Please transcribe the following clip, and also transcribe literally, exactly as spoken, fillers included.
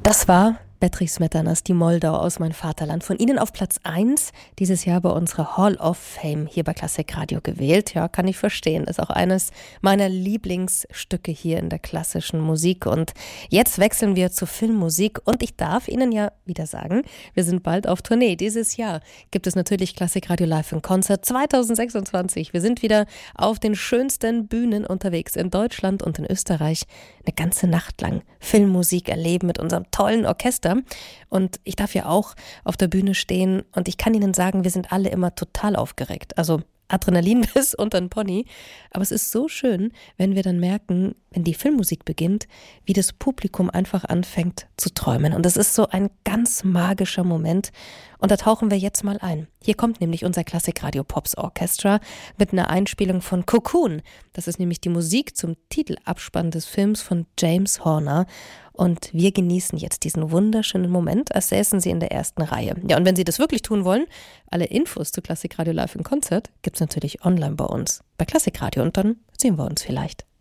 Das war Beatrice Smetanas, die Moldau aus Mein Vaterland. Von Ihnen auf Platz eins dieses Jahr bei unserer Hall of Fame hier bei Klassik Radio gewählt. Ja, kann ich verstehen. Ist auch eines meiner Lieblingsstücke hier in der klassischen Musik. Und jetzt wechseln wir zur Filmmusik. Und ich darf Ihnen ja wieder sagen, wir sind bald auf Tournee. Dieses Jahr gibt es natürlich Klassik Radio Live in Konzert zwanzig sechsundzwanzig. Wir sind wieder auf den schönsten Bühnen unterwegs in Deutschland und in Österreich. Eine ganze Nacht lang Filmmusik erleben mit unserem tollen Orchester. Und ich darf ja auch auf der Bühne stehen und ich kann Ihnen sagen, wir sind alle immer total aufgeregt. Also Adrenalin bis unter den Pony. Aber es ist so schön, wenn wir dann merken, wenn die Filmmusik beginnt, wie das Publikum einfach anfängt zu träumen. Und das ist so ein ganz magischer Moment. Und da tauchen wir jetzt mal ein. Hier kommt nämlich unser Klassik Radio Pops Orchestra mit einer Einspielung von Cocoon. Das ist nämlich die Musik zum Titelabspann des Films von James Horner. Und wir genießen jetzt diesen wunderschönen Moment, als säßen Sie in der ersten Reihe. Ja, und wenn Sie das wirklich tun wollen, alle Infos zu Klassik Radio Live im Konzert gibt's natürlich online bei uns, bei Klassik Radio. Und dann sehen wir uns vielleicht.